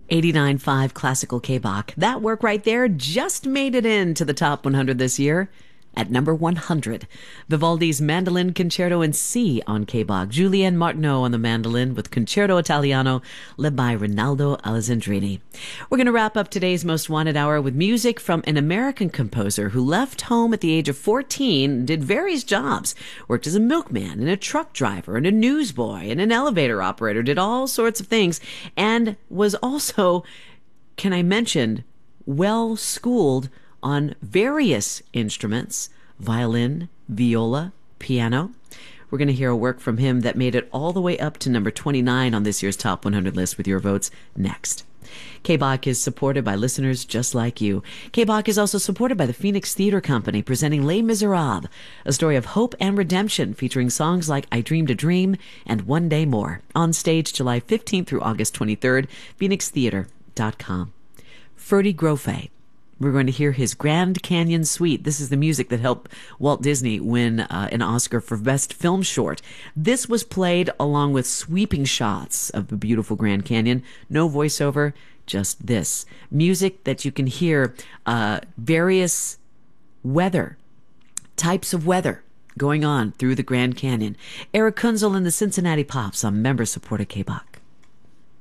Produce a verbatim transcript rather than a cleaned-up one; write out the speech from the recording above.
eighty-nine point five Classical K-Bach. That work right there just made it into the top one hundred this year at number one hundred. Vivaldi's Mandolin Concerto in C on K-Bach. Julien Martineau on the mandolin with Concerto Italiano led by Rinaldo Alessandrini. We're going to wrap up today's Most Wanted Hour with music from an American composer who left home at the age of fourteen, did various jobs, worked as a milkman and a truck driver and a newsboy and an elevator operator, did all sorts of things, and was also, can I mention, well-schooled on various instruments, violin, viola, piano. We're going to hear a work from him that made it all the way up to number twenty-nine on this year's Top one hundred list with your votes next. K-Bach is supported by listeners just like you. K-Bach is also supported by the Phoenix Theater Company, presenting Les Miserables, a story of hope and redemption featuring songs like I Dreamed a Dream and One Day More. On stage July fifteenth through August twenty-third, phoenix theater dot com. Ferdy Grofé. We're going to hear his Grand Canyon Suite. This is the music that helped Walt Disney win uh, an Oscar for Best Film Short. This was played along with sweeping shots of the beautiful Grand Canyon. No voiceover, just this. Music that you can hear uh, various weather, types of weather going on through the Grand Canyon. Eric Kunzel and the Cincinnati Pops on member-supported K-Bach.